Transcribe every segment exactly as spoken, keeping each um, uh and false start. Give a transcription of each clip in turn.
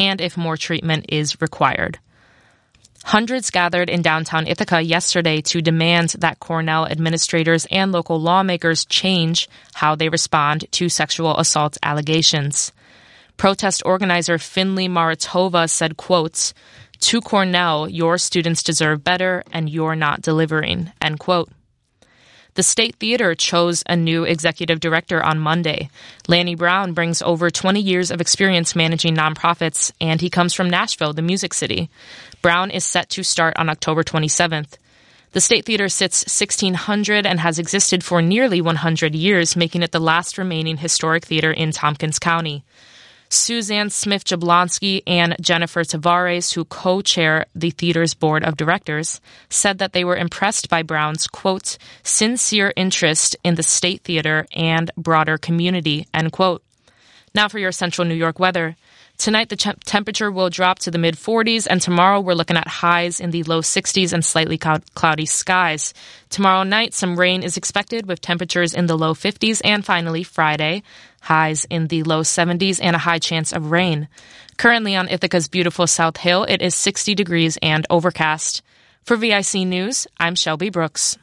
and if more treatment is required. Hundreds gathered in downtown Ithaca yesterday to demand that Cornell administrators and local lawmakers change how they respond to sexual assault allegations. Protest organizer Finley Maratova said, quote, "To Cornell, your students deserve better and you're not delivering," end quote. The State Theater chose a new executive director on Monday. Lanny Brown brings over twenty years of experience managing nonprofits, and he comes from Nashville, the Music City. Brown is set to start on October twenty-seventh. The State Theater sits sixteen hundred and has existed for nearly one hundred years, making it the last remaining historic theater in Tompkins County. Suzanne Smith-Jablonski and Jennifer Tavares, who co-chair the theater's board of directors, said that they were impressed by Brown's, quote, "sincere interest in the State Theater and broader community," end quote. Now for your central New York weather. Tonight, the temp- temperature will drop to the mid-forties, and tomorrow we're looking at highs in the low sixties and slightly cloud- cloudy skies. Tomorrow night, some rain is expected with temperatures in the low fifties, and finally, Friday, highs in the low seventies and a high chance of rain. Currently on Ithaca's beautiful South Hill, it is sixty degrees and overcast. For V I C News, I'm Shelby Brooks.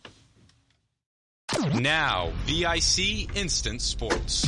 Now, V I C Instant Sports.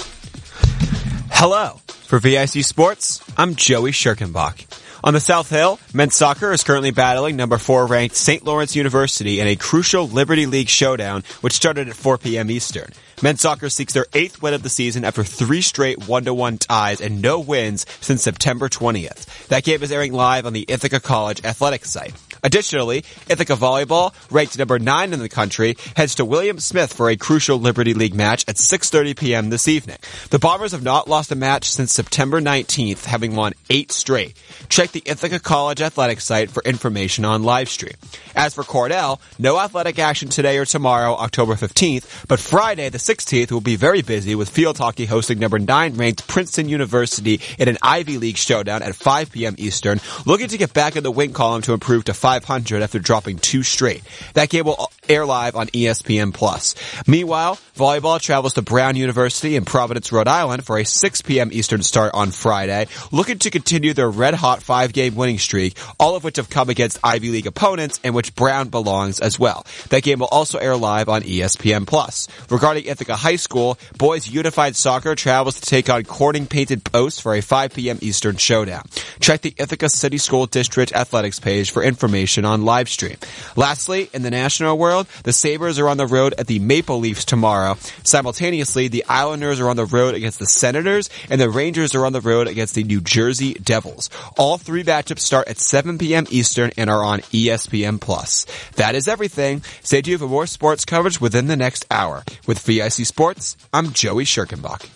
Hello. For V I C Sports, I'm Joey Schirkenbach. On the South Hill, men's soccer is currently battling number four ranked Saint Lawrence University in a crucial Liberty League showdown, which started at four p.m. Eastern. Men's soccer seeks their eighth win of the season after three straight one-to-one ties and no wins since September twentieth. That game is airing live on the Ithaca College Athletics site. Additionally, Ithaca Volleyball, ranked number nine in the country, heads to William Smith for a crucial Liberty League match at six thirty p.m. this evening. The Bombers have not lost a match since September nineteenth, having won eight straight. Check the Ithaca College Athletics site for information on live stream. As for Cornell, no athletic action today or tomorrow, October fifteenth, but Friday the sixteenth will be very busy with field hockey hosting number nine ranked Princeton University in an Ivy League showdown at five p.m. Eastern, looking to get back in the win column to improve to five hundred after dropping two straight. That game will air live on E S P N plus. Meanwhile, volleyball travels to Brown University in Providence, Rhode Island for a six p.m. Eastern start on Friday, looking to continue their red-hot five-game winning streak, all of which have come against Ivy League opponents in which Brown belongs as well. That game will also air live on E S P N plus. Regarding Ithaca High School, boys Unified Soccer travels to take on Corning Painted Post for a five p.m. Eastern showdown. Check the Ithaca City School District Athletics page for information on live stream. Lastly, in the national world, the Sabres are on the road at the Maple Leafs tomorrow. Simultaneously, the Islanders are on the road against the Senators, and the Rangers are on the road against the New Jersey Devils. All three matchups start at seven p.m. Eastern and are on E S P N plus. That is everything. Stay tuned for more sports coverage within the next hour. With V I C Sports, I'm Joey Schirkenbach.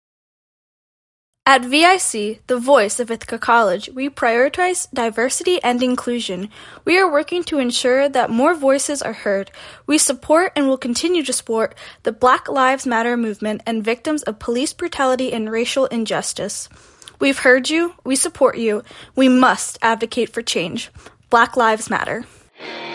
At V I C, the voice of Ithaca College, we prioritize diversity and inclusion. We are working to ensure that more voices are heard. We support and will continue to support the Black Lives Matter movement and victims of police brutality and racial injustice. We've heard you. We support you. We must advocate for change. Black Lives Matter.